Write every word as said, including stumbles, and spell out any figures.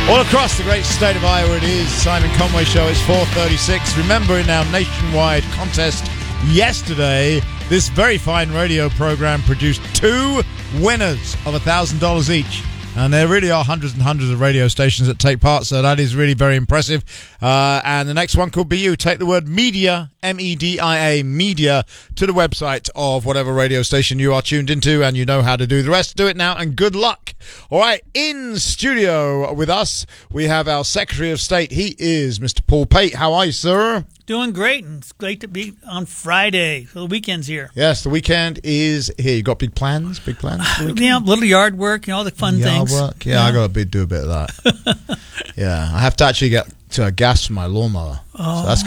All across the great state of Iowa, it is Simon Conway Show. It's four thirty-six. Remember, in our nationwide contest yesterday, this very fine radio program produced two winners of one thousand dollars each. And there really are hundreds and hundreds of radio stations that take part, so that is really very impressive. Uh, and the next one could be you. Take the word media, M E D I A, media, to the website of whatever radio station you are tuned into, and you know how to do the rest. Do it now, and good luck. All right, in studio with us, we have our Secretary of State. He is Mister Paul Pate. How are you, sir? Doing great, and it's great to be on Friday. So the weekend's here. Yes, the weekend is here. You got big plans? Big plans? Yeah, little yard work, you know, all the fun yard things. Work? Yeah, yeah, I got to be, do a bit of that. Yeah, I have to actually get to a gas for my lawnmower. Oh. So that's